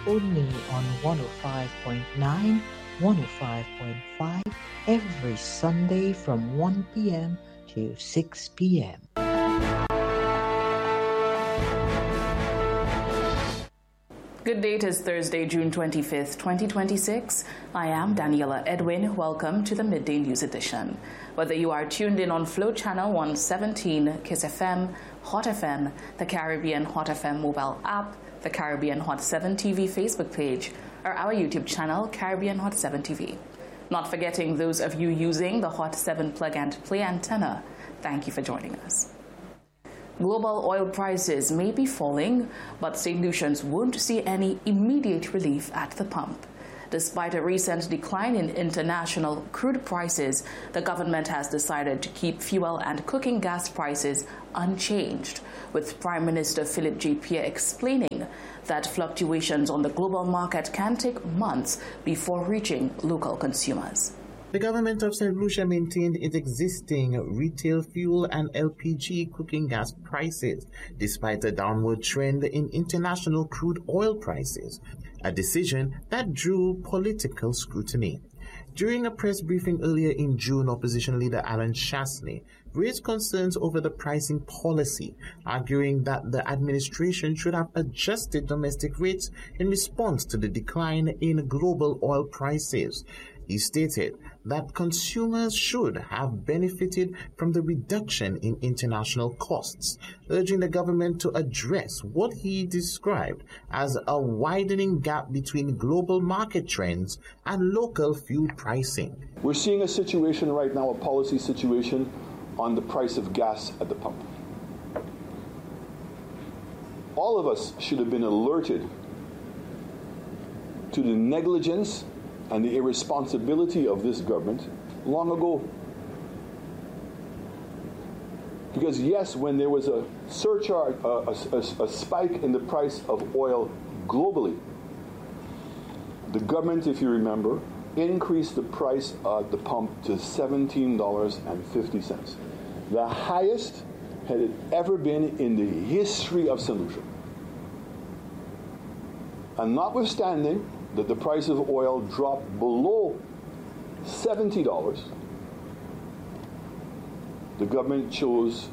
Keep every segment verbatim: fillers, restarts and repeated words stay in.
only on one oh five point nine, one oh five point five every Sunday from one p.m. to six p.m. Good day, it is Thursday, June twenty-fifth, twenty twenty-six. I am Daniela Edwin. Welcome to the Midday News Edition. Whether you are tuned in on Flow Channel one seventeen, Kiss F M, Hot F M, the Caribbean Hot F M mobile app, the Caribbean Hot seven T V Facebook page, or our YouTube channel, Caribbean Hot seven T V. Not forgetting those of you using the Hot seven plug and play antenna, thank you for joining us. Global oil prices may be falling, but Saint Lucians won't see any immediate relief at the pump. Despite a recent decline in international crude prices, the government has decided to keep fuel and cooking gas prices unchanged, with Prime Minister Philip J. Pierre explaining that fluctuations on the global market can take months before reaching local consumers. The government of Saint Lucia maintained its existing retail fuel and L P G cooking gas prices, despite a downward trend in international crude oil prices, a decision that drew political scrutiny. During a press briefing earlier in June, opposition leader Alan Chastanet raised concerns over the pricing policy, arguing that the administration should have adjusted domestic rates in response to the decline in global oil prices. He stated that consumers should have benefited from the reduction in international costs, urging the government to address what he described as a widening gap between global market trends and local fuel pricing. We're seeing a situation right now, a policy situation on the price of gas at the pump. All of us should have been alerted to the negligence and the irresponsibility of this government long ago. Because yes, when there was a surcharge, a, a, a spike in the price of oil globally, the government, if you remember, increased the price at the pump to seventeen dollars and fifty cents. The highest had it ever been in the history of Saint Lucia. And notwithstanding that the price of oil dropped below seventy dollars, the government chose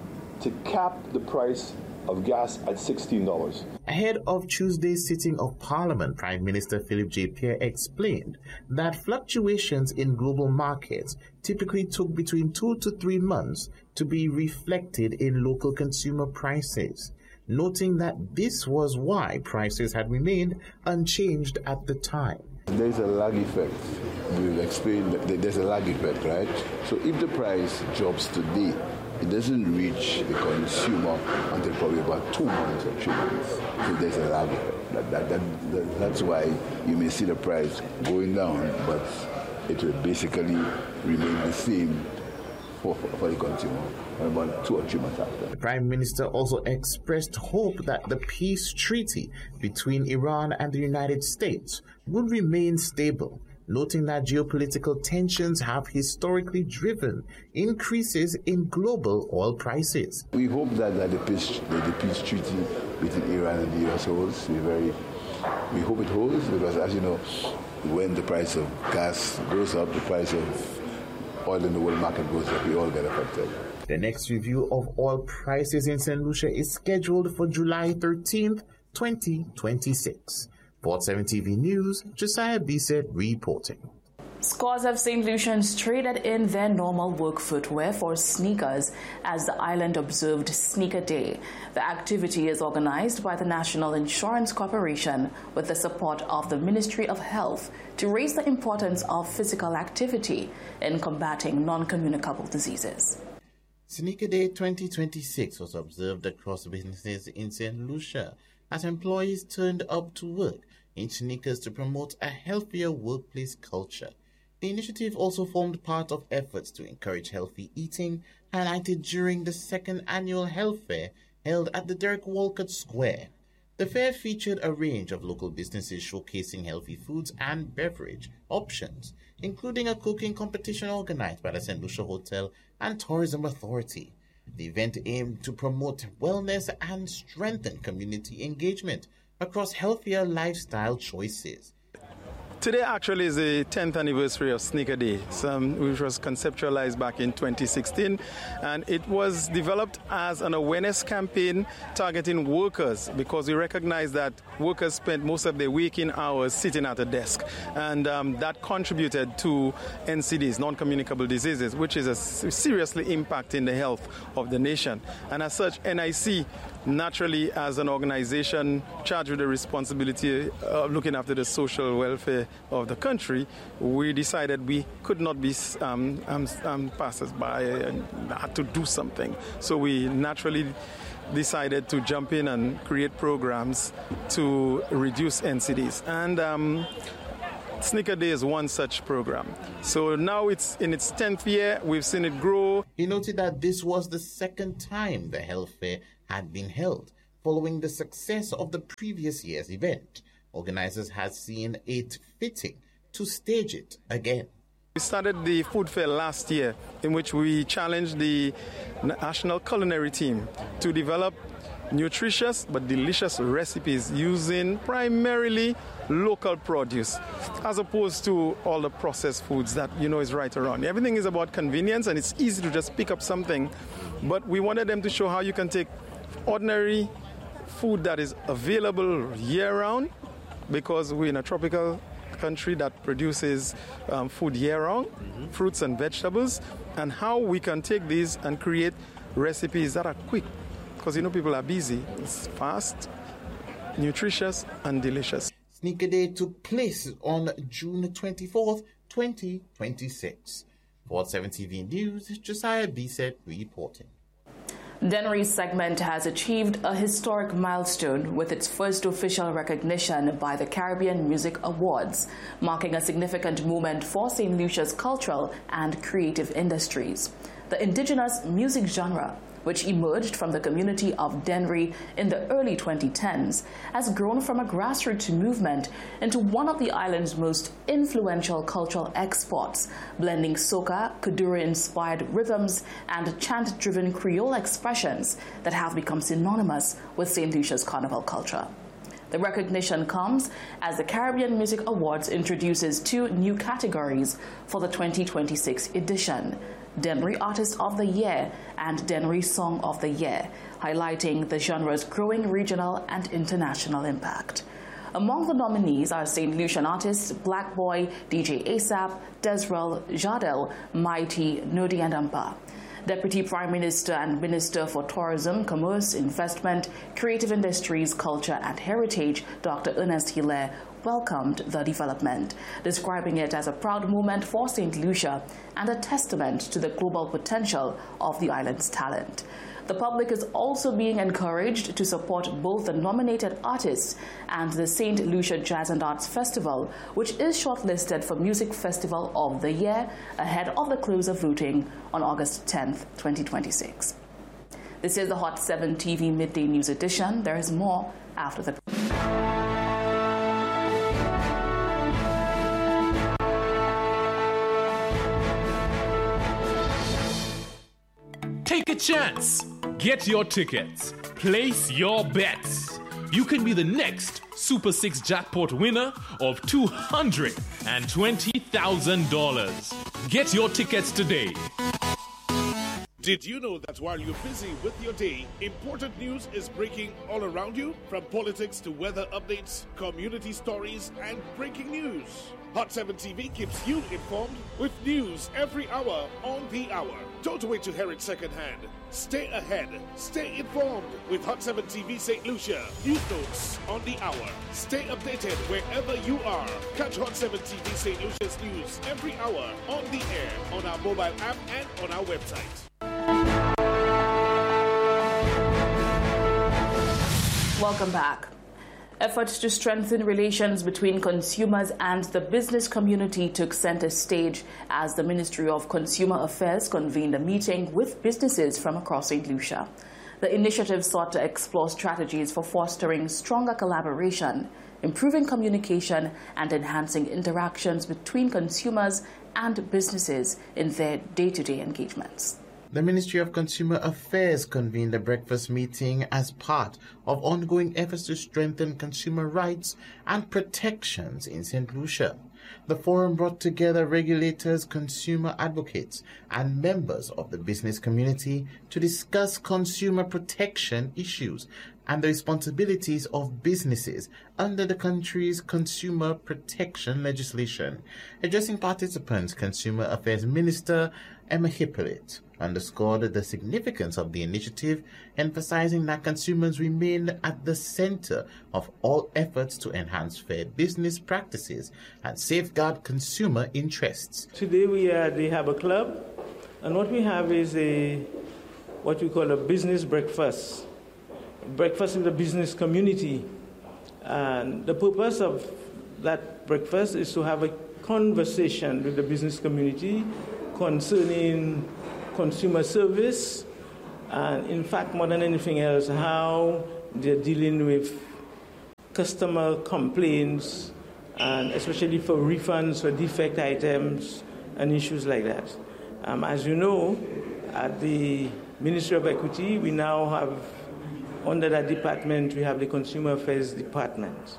to cap the price of gas at sixteen dollars. Ahead of Tuesday's sitting of Parliament, Prime Minister Philip J. Pierre explained that fluctuations in global markets typically took between two to three months to be reflected in local consumer prices, noting that this was why prices had remained unchanged at the time. There's a lag effect. We've explained that there's a lag effect, right? So if the price drops today, it doesn't reach the consumer until probably about two months or three months. So there's a lag effect. That, that, that, that, that's why you may see the price going down, but it will basically remain the same for, for, for the consumer about two or three months after. The Prime Minister also expressed hope that the peace treaty between Iran and the United States would remain stable, noting that geopolitical tensions have historically driven increases in global oil prices. We hope that, that, the, peace, that the peace treaty between Iran and the U S holds. We very, we hope it holds, because as you know, when the price of gas goes up, the price of oil in the world market goes up, we all get affected. The next review of oil prices in Saint Lucia is scheduled for July thirteenth, twenty twenty-six. Port seven T V News, Josiah Bisset reporting. Scores of Saint Lucians traded in their normal work footwear for sneakers as the island observed Sneaker Day. The activity is organized by the National Insurance Corporation with the support of the Ministry of Health to raise the importance of physical activity in combating non-communicable diseases. Sneaker Day twenty twenty-six was observed across businesses in Saint Lucia as employees turned up to work in sneakers to promote a healthier workplace culture. The initiative also formed part of efforts to encourage healthy eating, highlighted during the second annual health fair held at the Derek Walcott Square. The fair featured a range of local businesses showcasing healthy foods and beverage options, including a cooking competition organized by the Saint Lucia Hotel and Tourism Authority. The event aimed to promote wellness and strengthen community engagement across healthier lifestyle choices. Today actually is the tenth anniversary of Sneaker Day, um, which was conceptualized back in twenty sixteen, and it was developed as an awareness campaign targeting workers because we recognize that workers spend most of their waking hours sitting at a desk, and um, that contributed to N C Ds, non-communicable diseases, which is a seriously impacting the health of the nation. And as such, N I C naturally, as an organization charged with the responsibility of looking after the social welfare of the country, we decided we could not be um, um, um, passers-by and had to do something. So we naturally decided to jump in and create programs to reduce N C Ds. And um, Sneaker Day is one such program. So now it's in its tenth year. We've seen it grow. He noted that this was the second time the health fair had been held, following the success of the previous year's event. Organizers had seen it fitting to stage it again. We started the food fair last year, in which we challenged the national culinary team to develop nutritious but delicious recipes using primarily local produce, as opposed to all the processed foods that you know is right around. Everything is about convenience, and it's easy to just pick up something, but we wanted them to show how you can take ordinary food that is available year-round, because we're in a tropical country that produces um, food year-round, mm-hmm. fruits and vegetables, and how we can take these and create recipes that are quick, because you know people are busy. It's fast, nutritious, and delicious. Sneaker Day took place on June twenty-fourth, twenty twenty-six. For Hot seven T V News, Josiah Bisset reporting. Dennery's segment has achieved a historic milestone with its first official recognition by the Caribbean Music Awards, marking a significant moment for Saint Lucia's cultural and creative industries. The indigenous music genre, which emerged from the community of Dennery in the early twenty tens, has grown from a grassroots movement into one of the island's most influential cultural exports, blending soca, kuduro-inspired rhythms, and chant-driven Creole expressions that have become synonymous with Saint Lucia's carnival culture. The recognition comes as the Caribbean Music Awards introduces two new categories for the twenty twenty-six edition: Dennery Artist of the Year and Dennery Song of the Year, highlighting the genre's growing regional and international impact. Among the nominees are Saint Lucian artists Black Boy, D J ASAP, Desrel, Jadel, Mighty, Nodi and Ampa. Deputy Prime Minister and Minister for Tourism, Commerce, Investment, Creative Industries, Culture and Heritage, Doctor Ernest Hilaire, welcomed the development, describing it as a proud moment for Saint Lucia and a testament to the global potential of the island's talent. The public is also being encouraged to support both the nominated artists and the Saint Lucia Jazz and Arts Festival, which is shortlisted for Music Festival of the Year ahead of the close of voting on August tenth, twenty twenty-six. This is the Hot seven T V Midday News Edition. There is more after the... Take a chance. Get your tickets. Place your bets. You can be the next Super six jackpot winner of two hundred twenty thousand dollars. Get your tickets today. Did you know that while you're busy with your day, important news is breaking all around you? From politics to weather updates, community stories, and breaking news. Hot seven T V keeps you informed with news every hour on the hour. Don't wait to hear it secondhand. Stay ahead. Stay informed with Hot seven T V Saint Lucia. News notes on the hour. Stay updated wherever you are. Catch Hot seven T V Saint Lucia's news every hour on the air, on our mobile app, and on our website. Welcome back. Efforts to strengthen relations between consumers and the business community took center stage as the Ministry of Consumer Affairs convened a meeting with businesses from across Saint Lucia. The initiative sought to explore strategies for fostering stronger collaboration, improving communication, and enhancing interactions between consumers and businesses in their day-to-day engagements. The Ministry of Consumer Affairs convened a breakfast meeting as part of ongoing efforts to strengthen consumer rights and protections in Saint Lucia. The forum brought together regulators, consumer advocates, and members of the business community to discuss consumer protection issues and the responsibilities of businesses under the country's consumer protection legislation. Addressing participants, Consumer Affairs Minister Emma Hippolyte underscored the significance of the initiative, emphasizing that consumers remain at the center of all efforts to enhance fair business practices and safeguard consumer interests. Today we are the Harbour Club, and what we have is a what we call a business breakfast. Breakfast in the business community. And the purpose of that breakfast is to have a conversation with the business community concerning consumer service, and in fact, more than anything else, how they're dealing with customer complaints, and especially for refunds for defect items and issues like that. Um, as you know, at the Ministry of Equity, we now have, under that department, we have the Consumer Affairs Department,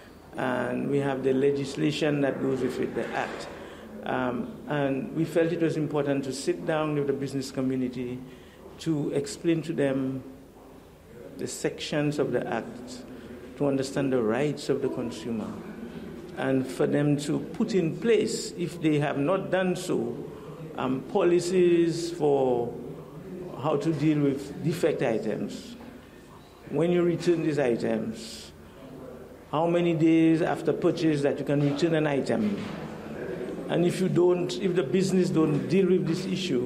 and we have the legislation that goes with it, the Act. Um, and we felt it was important to sit down with the business community to explain to them the sections of the Act, to understand the rights of the consumer, and for them to put in place, if they have not done so, um, policies for how to deal with defect items. When you return these items, how many days after purchase that you can return an item? And if you don't, if the business don't deal with this issue,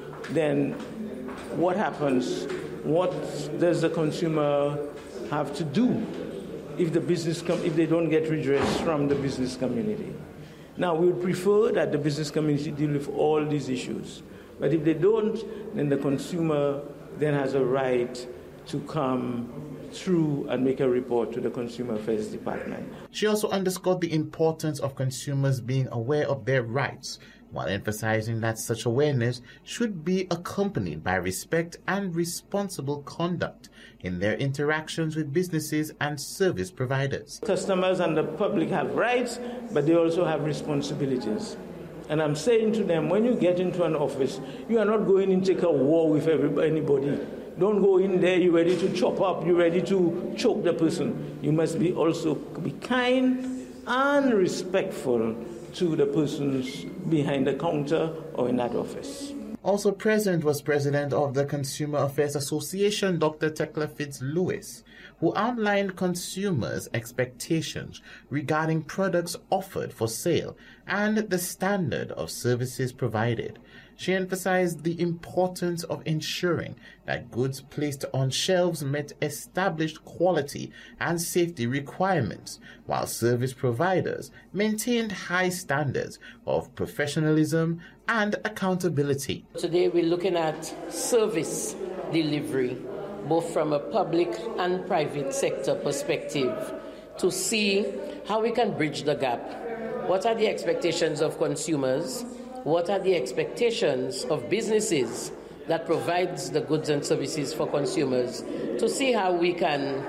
then what happens? What does the consumer have to do if the business com- if they don't get redress from the business community? Now, we would prefer that the business community deal with all these issues. But if they don't, then the consumer then has a right to come through and make a report to the Consumer Affairs Department. She also underscored the importance of consumers being aware of their rights, while emphasizing that such awareness should be accompanied by respect and responsible conduct in their interactions with businesses and service providers. Customers and the public have rights, but they also have responsibilities. And I'm saying to them, when you get into an office, you are not going in to take a war with everybody, anybody. Don't go in there, you're ready to chop up, you're ready to choke the person. You must be also be kind and respectful to the persons behind the counter or in that office. Also present was President of the Consumer Affairs Association, Doctor Tekla Fitz-Lewis, who outlined consumers' expectations regarding products offered for sale and the standard of services provided. She emphasized the importance of ensuring that goods placed on shelves met established quality and safety requirements, while service providers maintained high standards of professionalism and accountability. Today we're looking at service delivery, both from a public and private sector perspective, to see how we can bridge the gap. What are the expectations of consumers? What are the expectations of businesses that provides the goods and services for consumers, to see how we can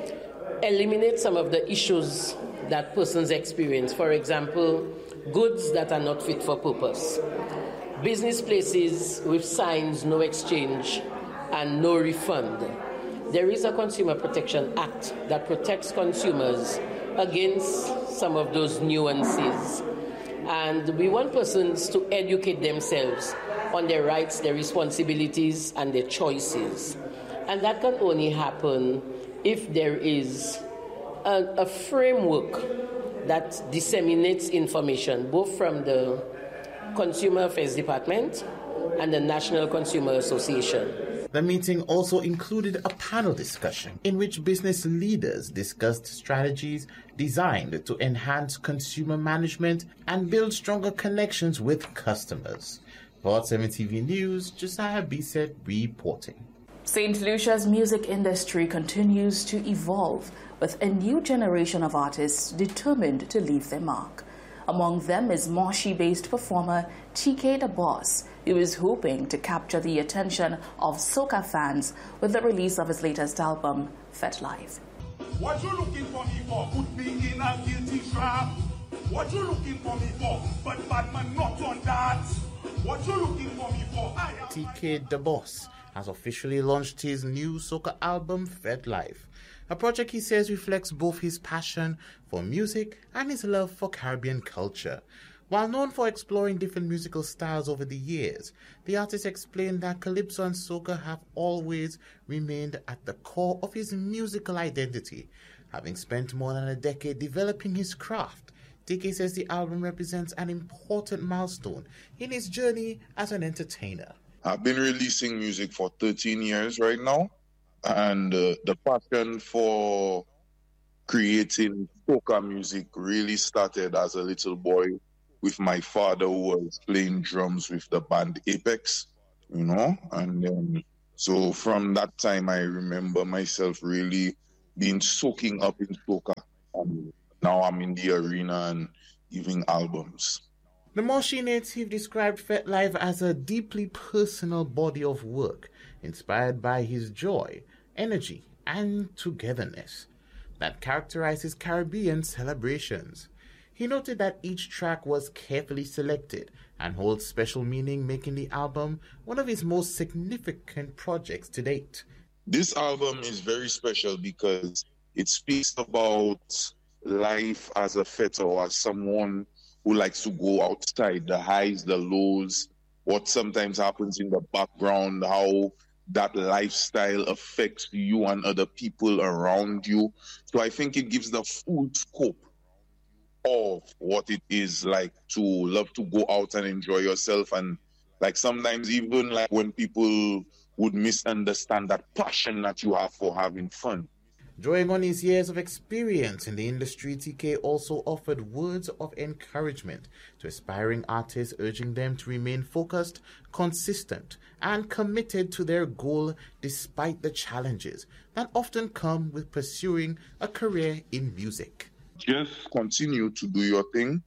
eliminate some of the issues that persons experience. For example, goods that are not fit for purpose. Business places with signs, no exchange and no refund. There is a Consumer Protection Act that protects consumers against some of those nuances. And we want persons to educate themselves on their rights, their responsibilities, and their choices. And that can only happen if there is a, a framework that disseminates information, both from the Consumer Affairs Department and the National Consumer Association. The meeting also included a panel discussion in which business leaders discussed strategies designed to enhance consumer management and build stronger connections with customers. For seven T V News, Josiah Bisset reporting. Saint Lucia's music industry continues to evolve with a new generation of artists determined to leave their mark. Among them is Moshi-based performer T K The Boss, who is hoping to capture the attention of soca fans with the release of his latest album, FetLife. What you looking for me for? Put me in a guilty trap. What you looking for me for? But Batman not on that. What you looking for me for? T K The Boss has officially launched his new soca album, FetLife, a project he says reflects both his passion for music and his love for Caribbean culture. While known for exploring different musical styles over the years, the artist explained that calypso and soca have always remained at the core of his musical identity. Having spent more than a decade developing his craft, T K says the album represents an important milestone in his journey as an entertainer. I've been releasing music for thirteen years right now, and uh, the passion for creating soca music really started as a little boy with my father, who was playing drums with the band Apex, you know, and um, so from that time I remember myself really being soaking up in soca. Um, now I'm in the arena and giving albums. The Moshi native described FetLife as a deeply personal body of work, inspired by his joy, energy, and togetherness that characterizes Caribbean celebrations. He noted that each track was carefully selected and holds special meaning, making the album one of his most significant projects to date. This album is very special because it speaks about life as a fetter, or as someone who likes to go outside, the highs, the lows, what sometimes happens in the background, how that lifestyle affects you and other people around you. So I think it gives the full scope of what it is like to love to go out and enjoy yourself. And like sometimes even like when people would misunderstand that passion that you have for having fun. Drawing on his years of experience in the industry, T K also offered words of encouragement to aspiring artists, urging them to remain focused, consistent, and committed to their goal despite the challenges that often come with pursuing a career in music. Just continue to do your thing,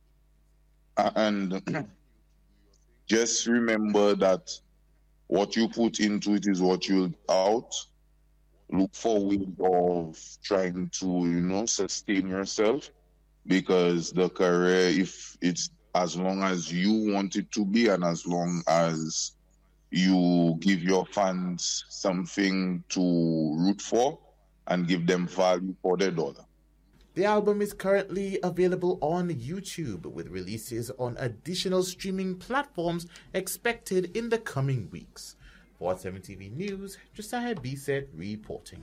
and just remember that what you put into it is what you'll out. Look for ways of trying to, you know, sustain yourself, because the career, if it's as long as you want it to be and as long as you give your fans something to root for and give them value for their dollar. The album is currently available on YouTube, with releases on additional streaming platforms expected in the coming weeks. For seven T V News, Josiah Bisset reporting.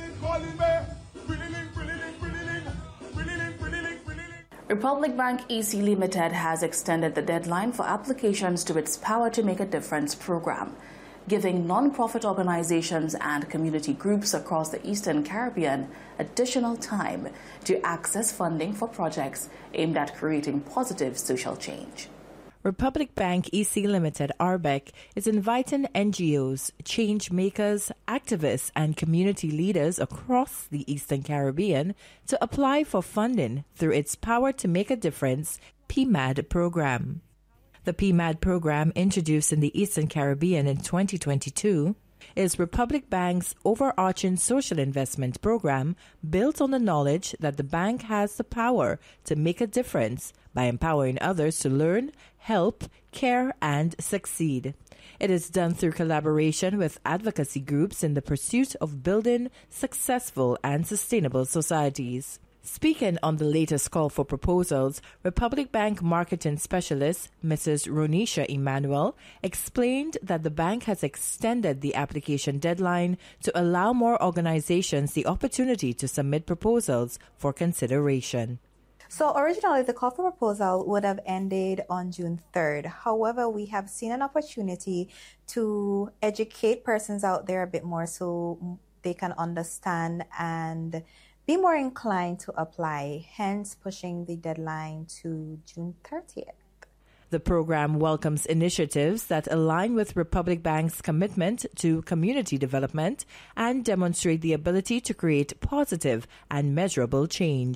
Republic Bank E C Limited has extended the deadline for applications to its Power to Make a Difference program, giving non-profit organizations and community groups across the Eastern Caribbean additional time to access funding for projects aimed at creating positive social change. Republic Bank E C Limited, R B E C, is inviting N G Os, change makers, activists, and community leaders across the Eastern Caribbean to apply for funding through its Power to Make a Difference P M A D program. The P M A D program, introduced in the Eastern Caribbean in twenty twenty-two, is Republic Bank's overarching social investment program built on the knowledge that the bank has the power to make a difference by empowering others to learn, help, care, and succeed. It is done through collaboration with advocacy groups in the pursuit of building successful and sustainable societies. Speaking on the latest call for proposals, Republic Bank marketing specialist Missus Ronisha Emmanuel explained that the bank has extended the application deadline to allow more organizations the opportunity to submit proposals for consideration. So originally the call for proposal would have ended on June third. However, we have seen an opportunity to educate persons out there a bit more so they can understand and be more inclined to apply, hence pushing the deadline to June thirtieth. The program welcomes initiatives that align with Republic Bank's commitment to community development and demonstrate the ability to create positive and measurable change.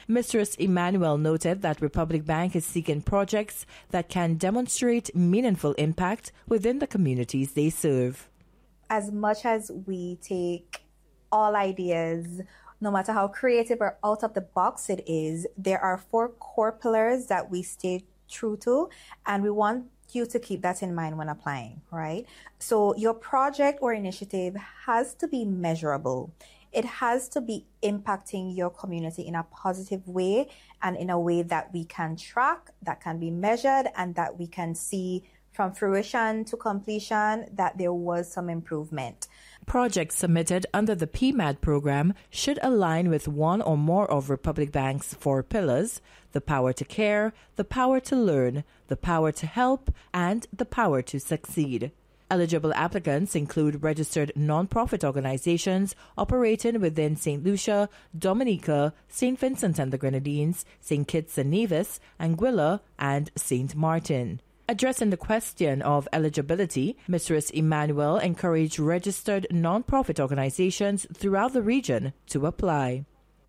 Mistress Emmanuel noted that Republic Bank is seeking projects that can demonstrate meaningful impact within the communities they serve. As much as we take all ideas, no matter how creative or out of the box it is, there are four core pillars that we stay true to, and we want you to keep that in mind when applying, right? So your project or initiative has to be measurable. It has to be impacting your community in a positive way and in a way that we can track, that can be measured, and that we can see from fruition to completion that there was some improvement. Projects submitted under the P M A D program should align with one or more of Republic Bank's four pillars: the power to care, the power to learn, the power to help, and the power to succeed. Eligible applicants include registered non-profit organizations operating within Saint Lucia, Dominica, Saint Vincent and the Grenadines, Saint Kitts and Nevis, Anguilla, and Saint Martin. Addressing the question of eligibility, Mistress Emmanuel encouraged registered non-profit organizations throughout the region to apply.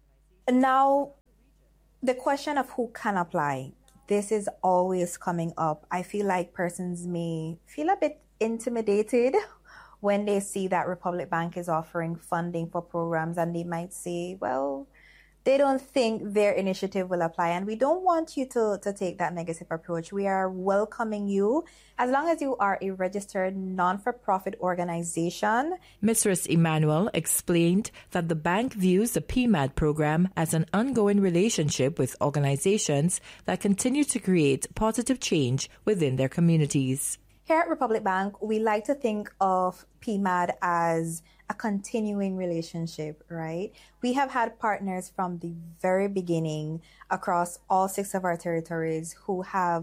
Now, the question of who can apply, this is always coming up. I feel like persons may feel a bit intimidated when they see that Republic Bank is offering funding for programs, and they might say, well, they don't think their initiative will apply. And we don't want you to, to take that negative approach. We are welcoming you as long as you are a registered non-for-profit organization. Mistress Emmanuel explained that the bank views the P M A D program as an ongoing relationship with organizations that continue to create positive change within their communities. Here at Republic Bank, we like to think of P M A D as a continuing relationship, right? We have had partners from the very beginning across all six of our territories who have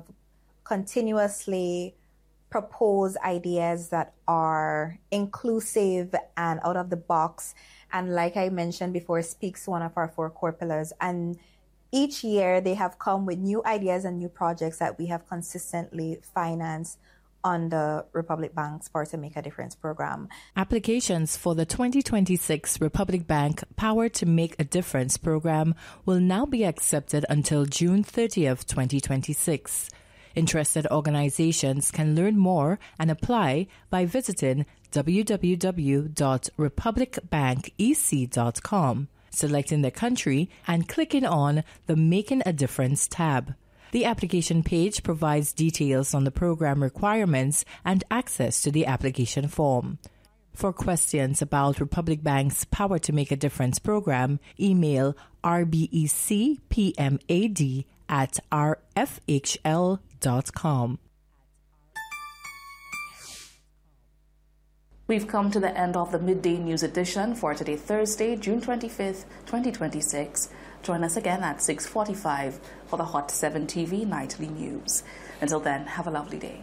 continuously proposed ideas that are inclusive and out of the box. And like I mentioned before, speaks to one of our four core pillars. And each year they have come with new ideas and new projects that we have consistently financed on the Republic Bank's Power to Make a Difference program. Applications for the twenty twenty-six Republic Bank Power to Make a Difference program will now be accepted until June thirtieth, twenty twenty-six. Interested organizations can learn more and apply by visiting w w w dot republic bank e c dot com, selecting the country, and clicking on the Making a Difference tab. The application page provides details on the program requirements and access to the application form. For questions about Republic Bank's Power to Make a Difference program, email r b e c p m a d at r f h l dot com. We've come to the end of the Midday News edition for today, Thursday, June twenty-fifth, twenty twenty-six. Join us again at six forty-five for the Hot seven T V Nightly News. Until then, have a lovely day.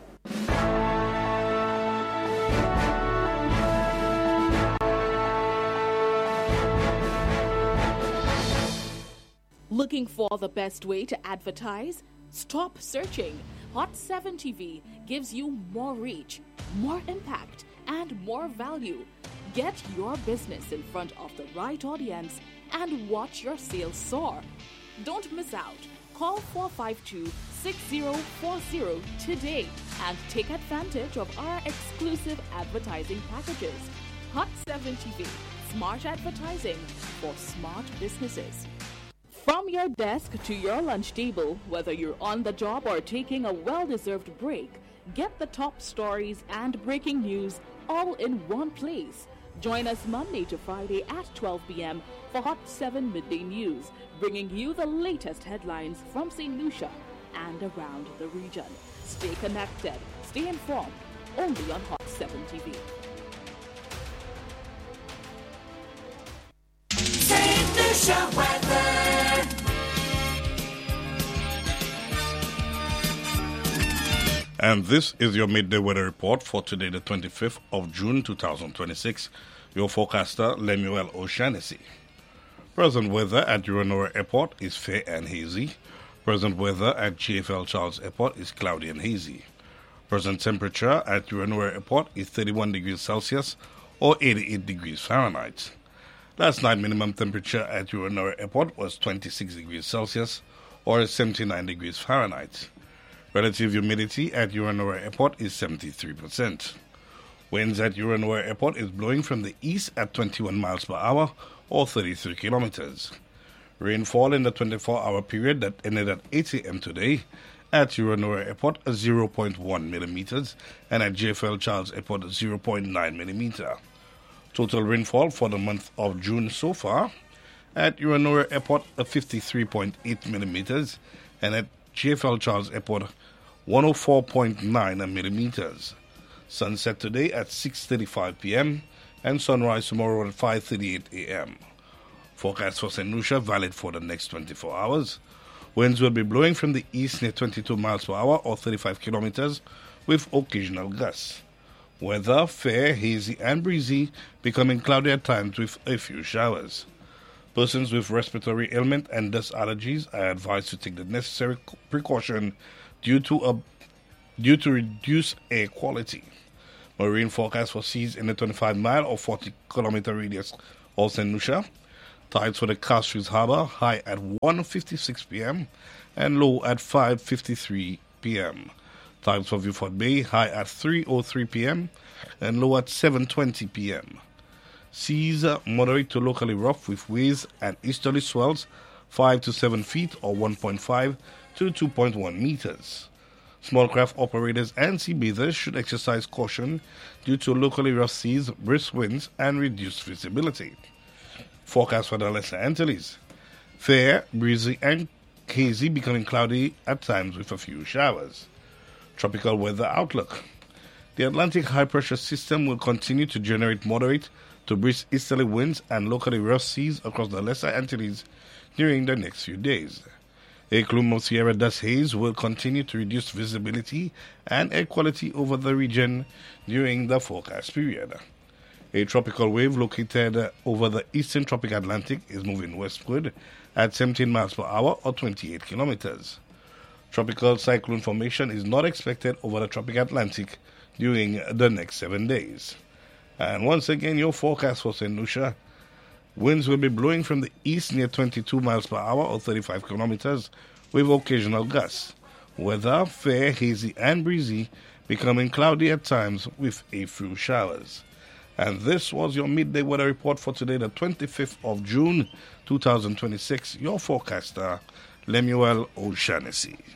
Looking for the best way to advertise? Stop searching. Hot seven T V gives you more reach, more impact, and more value. Get your business in front of the right audience and watch your sales soar. Don't miss out. Call four five two, six zero four zero today and take advantage of our exclusive advertising packages. Hot seven T V, smart advertising for smart businesses. From your desk to your lunch table, whether you're on the job or taking a well-deserved break, get the top stories and breaking news all in one place. Join us Monday to Friday at twelve p.m. for Hot seven Midday News, bringing you the latest headlines from Saint Lucia and around the region. Stay connected, stay informed, only on Hot seven T V. Saint Lucia weather. And this is your midday weather report for today, the twenty-fifth of June, two thousand twenty-six. Your forecaster, Lemuel O'Shaughnessy. Present weather at Uranora Airport is fair and hazy. Present weather at G F L Charles Airport is cloudy and hazy. Present temperature at Uranora Airport is thirty-one degrees Celsius or eighty-eight degrees Fahrenheit. Last night, minimum temperature at Uranora Airport was twenty-six degrees Celsius or seventy-nine degrees Fahrenheit. Relative humidity at Uranora Airport is seventy-three percent. Winds at Uranora Airport is blowing from the east at twenty-one miles per hour or thirty-three kilometers. Rainfall in the twenty-four hour period that ended at eight a.m. today at Uranora Airport is zero point one millimeters and at J F L Charles Airport zero point nine millimeter. Total rainfall for the month of June so far at Uranora Airport fifty-three point eight millimeters and at J F L Charles Airport one hundred four point nine millimeters. Sunset today at six thirty-five p.m. and sunrise tomorrow at five thirty-eight a.m. Forecast for Saint Lucia valid for the next twenty-four hours. Winds will be blowing from the east near twenty-two miles per hour or thirty-five kilometers with occasional gusts. Weather fair, hazy and breezy, becoming cloudy at times with a few showers. Persons with respiratory ailment and dust allergies are advised to take the necessary precaution due to a due to reduced air quality. Marine forecast for seas in the twenty-five mile or forty kilometer radius of Saint Lucia. Tides for the Castries Harbour high at one fifty-six p.m. and low at five fifty-three p.m. Tides for Beaufort Bay high at three oh three p.m. and low at seven twenty p.m. Seas moderate to locally rough with waves and easterly swells five to seven feet or one point five to two point one meters. Small craft operators and sea bathers should exercise caution due to locally rough seas, brisk winds, and reduced visibility. Forecast for the Lesser Antilles. Fair, breezy, and hazy, becoming cloudy at times with a few showers. Tropical weather outlook. The Atlantic high-pressure system will continue to generate moderate to brisk easterly winds and locally rough seas across the Lesser Antilles during the next few days. A plume of Sierra dust haze will continue to reduce visibility and air quality over the region during the forecast period. A tropical wave located over the eastern tropic Atlantic is moving westward at seventeen miles per hour or twenty-eight kilometers. Tropical cyclone formation is not expected over the tropic Atlantic during the next seven days. And once again, your forecast for Saint Lucia. Winds will be blowing from the east near twenty-two miles per hour or thirty-five kilometers with occasional gusts. Weather fair, hazy and breezy, becoming cloudy at times with a few showers. And this was your midday weather report for today, the twenty-fifth of June, two thousand twenty-six. Your forecaster, Lemuel O'Shaughnessy.